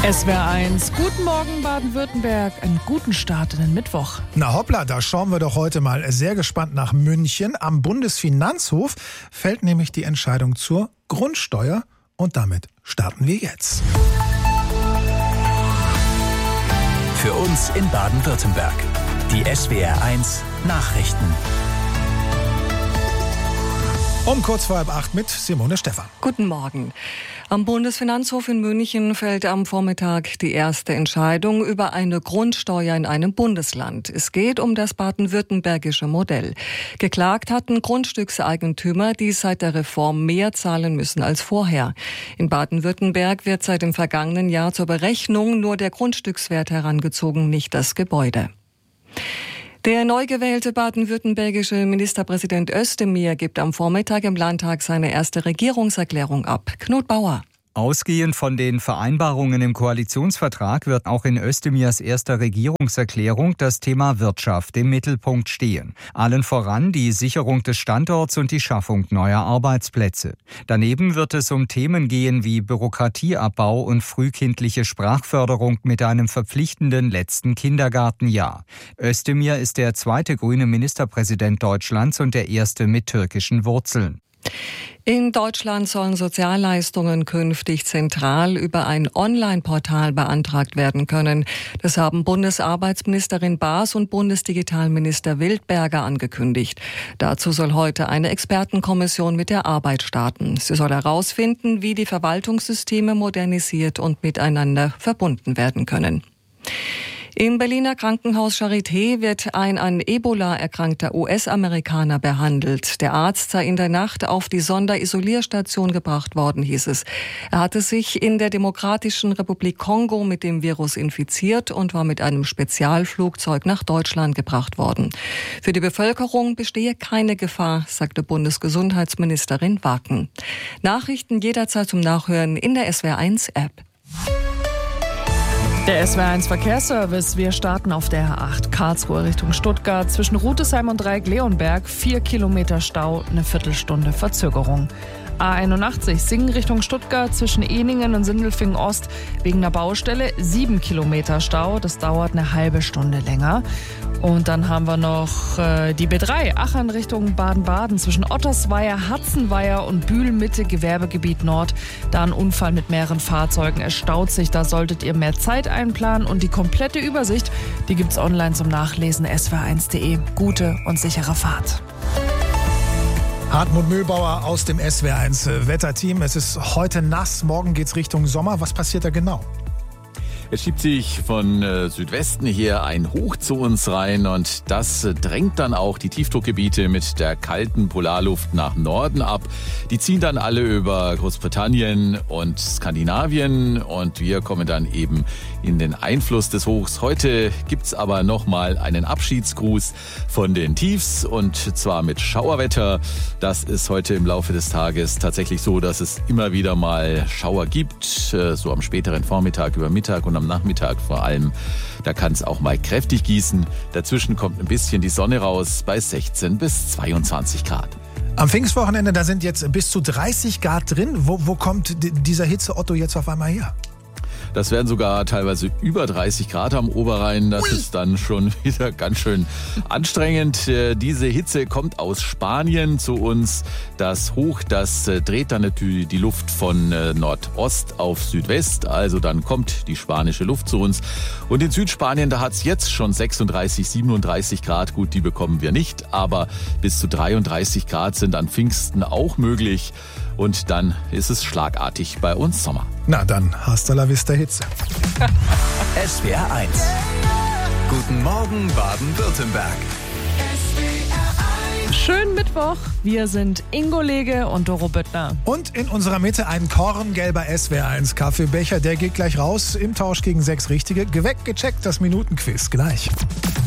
SWR1, guten Morgen Baden-Württemberg, einen guten Start in den Mittwoch. Na hoppla, da schauen wir doch heute mal sehr gespannt nach München. Am Bundesfinanzhof fällt nämlich die Entscheidung zur Grundsteuer und damit starten wir jetzt. Für uns in Baden-Württemberg, die SWR1 Nachrichten. Um kurz vor 7:30 mit Simone Stephan. Guten Morgen. Am Bundesfinanzhof in München fällt am Vormittag die erste Entscheidung über eine Grundsteuer in einem Bundesland. Es geht um das baden-württembergische Modell. Geklagt hatten Grundstückseigentümer, die seit der Reform mehr zahlen müssen als vorher. In Baden-Württemberg wird seit dem vergangenen Jahr zur Berechnung nur der Grundstückswert herangezogen, nicht das Gebäude. Der neu gewählte baden-württembergische Ministerpräsident Özdemir gibt am Vormittag im Landtag seine erste Regierungserklärung ab. Knut Bauer. Ausgehend von den Vereinbarungen im Koalitionsvertrag wird auch in Özdemirs erster Regierungserklärung das Thema Wirtschaft im Mittelpunkt stehen. Allen voran die Sicherung des Standorts und die Schaffung neuer Arbeitsplätze. Daneben wird es um Themen gehen wie Bürokratieabbau und frühkindliche Sprachförderung mit einem verpflichtenden letzten Kindergartenjahr. Özdemir ist der zweite grüne Ministerpräsident Deutschlands und der erste mit türkischen Wurzeln. In Deutschland sollen Sozialleistungen künftig zentral über ein Online-Portal beantragt werden können. Das haben Bundesarbeitsministerin Baas und Bundesdigitalminister Wildberger angekündigt. Dazu soll heute eine Expertenkommission mit der Arbeit starten. Sie soll herausfinden, wie die Verwaltungssysteme modernisiert und miteinander verbunden werden können. Im Berliner Krankenhaus Charité wird ein an Ebola erkrankter US-Amerikaner behandelt. Der Arzt sei in der Nacht auf die Sonderisolierstation gebracht worden, hieß es. Er hatte sich in der Demokratischen Republik Kongo mit dem Virus infiziert und war mit einem Spezialflugzeug nach Deutschland gebracht worden. Für die Bevölkerung bestehe keine Gefahr, sagte Bundesgesundheitsministerin Waken. Nachrichten jederzeit zum Nachhören in der SWR1-App. Der SWR1 Verkehrsservice. Wir starten auf der A8 Karlsruhe Richtung Stuttgart. Zwischen Rutesheim und Dreieck-Leonberg 4 Kilometer Stau, eine Viertelstunde Verzögerung. A81 Singen Richtung Stuttgart zwischen Ehningen und Sindelfingen Ost wegen einer Baustelle 7 Kilometer Stau. Das dauert eine halbe Stunde länger. Und dann haben wir noch die B3 Aachen Richtung Baden-Baden zwischen Ottersweier, Hatzenweier und Bühl-Mitte Gewerbegebiet Nord. Da ein Unfall mit mehreren Fahrzeugen. Es staut sich, da solltet ihr mehr Zeit einplanen. Und die komplette Übersicht, die gibt's online zum Nachlesen swr1.de. Gute und sichere Fahrt. Hartmut Mühlbauer aus dem SWR1 Wetterteam. Es ist heute nass, morgen geht's Richtung Sommer. Was passiert da genau? Es schiebt sich von Südwesten hier ein Hoch zu uns rein und das drängt dann auch die Tiefdruckgebiete mit der kalten Polarluft nach Norden ab. Die ziehen dann alle über Großbritannien und Skandinavien und wir kommen dann eben in den Einfluss des Hochs. Heute gibt's aber nochmal einen Abschiedsgruß von den Tiefs und zwar mit Schauerwetter. Das ist heute im Laufe des Tages tatsächlich so, dass es immer wieder mal Schauer gibt, so am späteren Vormittag, über Mittag und am Nachmittag vor allem. Da kann es auch mal kräftig gießen. Dazwischen kommt ein bisschen die Sonne raus bei 16 bis 22 Grad. Am Pfingstwochenende, da sind jetzt bis zu 30 Grad drin. Wo kommt dieser Hitze-Otto jetzt auf einmal her? Das werden sogar teilweise über 30 Grad am Oberrhein. Das ist dann schon wieder ganz schön anstrengend. Diese Hitze kommt aus Spanien zu uns. Das Hoch, das dreht dann natürlich die Luft von Nordost auf Südwest. Also dann kommt die spanische Luft zu uns. Und in Südspanien, da hat es jetzt schon 36, 37 Grad. Gut, die bekommen wir nicht. Aber bis zu 33 Grad sind an Pfingsten auch möglich. Und dann ist es schlagartig bei uns Sommer. Na dann, hasta la vista Hitze. SWR1. Guten Morgen Baden-Württemberg. Schönen Mittwoch. Wir sind Ingo Lege und Doro Böttner. Und in unserer Mitte ein korngelber SWR1 Kaffeebecher. Der geht gleich raus im Tausch gegen 6 Richtige. Geweckt, gecheckt, das Minutenquiz. Gleich.